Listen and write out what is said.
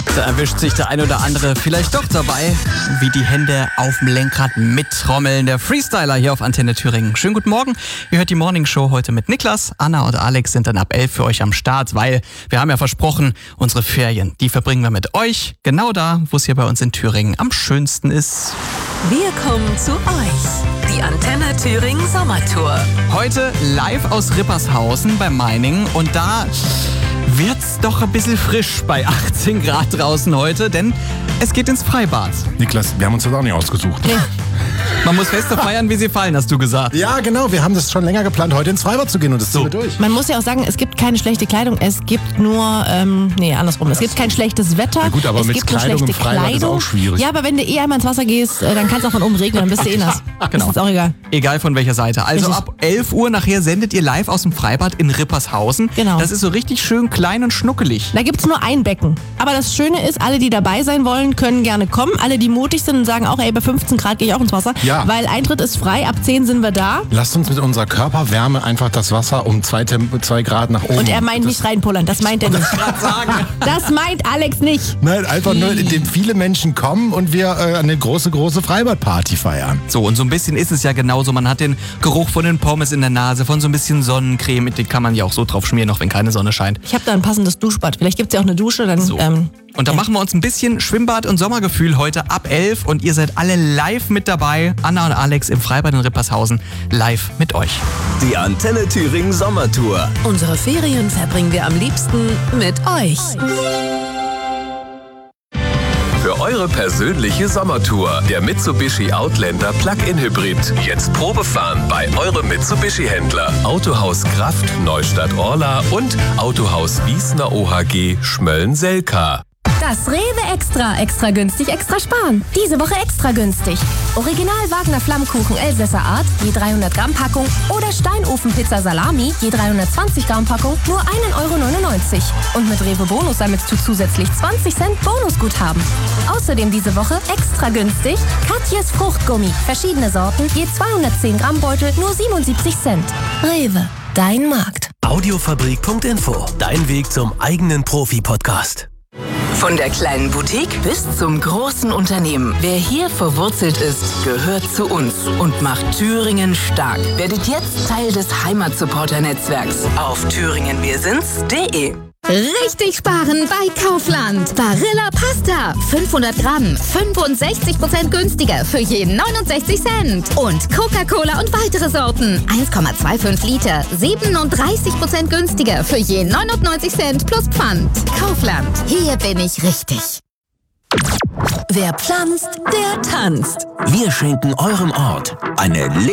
Da erwischt sich der ein oder andere vielleicht doch dabei, wie die Hände auf dem Lenkrad mittrommeln. Der Freestyler hier auf Antenne Thüringen. Schönen guten Morgen. Ihr hört die Morning Show heute mit Niklas. Anna und Alex sind dann ab 11 für euch am Start, weil wir haben ja versprochen, unsere Ferien, die verbringen wir mit euch. Genau da, wo es hier bei uns in Thüringen am schönsten ist. Wir kommen zu euch. Die Antenne Thüringen Sommertour. Heute live aus Rippershausen beim Meiningen und da wird's doch ein bisschen frisch bei 18 Grad draußen heute, denn es geht ins Freibad. Niklas, wir haben uns das auch nicht ausgesucht. Nee. Man muss Feste feiern, wie sie fallen, hast du gesagt. Ja, genau. Wir haben das schon länger geplant, heute ins Freibad zu gehen und das ziehen wir durch. Man muss ja auch sagen, es gibt keine schlechte Kleidung, es gibt nur, andersrum. Es gibt kein schlechtes Wetter, Na gut, aber es mit gibt nur Kleidung schlechte im Freibad Kleidung. ist auch schwierig. Ja, aber wenn du einmal ins Wasser gehst, dann kann es auch von oben regnen, dann bist du nass. Genau. Das ist auch egal. Egal von welcher Seite. Also Richtig. ab 11 Uhr nachher sendet ihr live aus dem Freibad in Rippershausen. Genau. Das ist so richtig schön klein und schnuckelig. Da gibt es nur ein Becken. Aber das Schöne ist, alle, die dabei sein wollen, können gerne kommen. Alle, die mutig sind und sagen auch, ey, bei 15 Grad gehe ich auch ins Wasser. Ja. Weil Eintritt ist frei, ab 10 sind wir da. Lasst uns mit unserer Körperwärme einfach das Wasser um 2 Grad nach oben. Und er meint nicht reinpullern, das meint er nicht. Das meint Alex nicht. Nein, einfach nur, indem viele Menschen kommen und wir eine große Freibadparty feiern. So, und so ein bisschen ist es ja genauso. Man hat den Geruch von den Pommes in der Nase, von so ein bisschen Sonnencreme. Den kann man ja auch so drauf schmieren, auch wenn keine Sonne scheint. Ich habe da ein passendes Duschbad. Vielleicht gibt es ja auch eine Dusche. Dann, So. Und da machen wir uns ein bisschen Schwimmbad- und Sommergefühl heute ab 11 und ihr seid alle live mit dabei. Anna und Alex im Freibad in Rippershausen live mit euch. Die Antenne Thüringen Sommertour. Unsere Ferien verbringen wir am liebsten mit euch. Für eure persönliche Sommertour. Der Mitsubishi Outlander Plug-in Hybrid. Jetzt Probefahren bei eurem Mitsubishi-Händler. Autohaus Kraft Neustadt-Orla und Autohaus Wiesner OHG Schmölln-Selka. Das Rewe Extra günstig, extra sparen. Diese Woche extra günstig. Original Wagner Flammkuchen Elsässer Art, je 300 Gramm Packung oder Steinofenpizza Salami, je 320 Gramm Packung, nur 1,99 €. Und mit Rewe Bonus sammelst du zusätzlich 20 Cent Bonusguthaben. Außerdem diese Woche extra günstig Katjes Fruchtgummi, verschiedene Sorten, je 210 Gramm Beutel, nur 77 Cent. Rewe, dein Markt. Audiofabrik.info, dein Weg zum eigenen Profi-Podcast. Von der kleinen Boutique bis zum großen Unternehmen. Wer hier verwurzelt ist, gehört zu uns und macht Thüringen stark. Werdet jetzt Teil des Heimatsupporter-Netzwerks auf thüringenwirsinds.de. Richtig sparen bei Kaufland. Barilla Pasta. 500 Gramm. 65% günstiger für je 69 Cent. Und Coca-Cola und weitere Sorten. 1,25 Liter. 37% günstiger für je 99 Cent plus Pfand. Kaufland. Hier bin ich richtig. Wer pflanzt, der tanzt. Wir schenken eurem Ort eine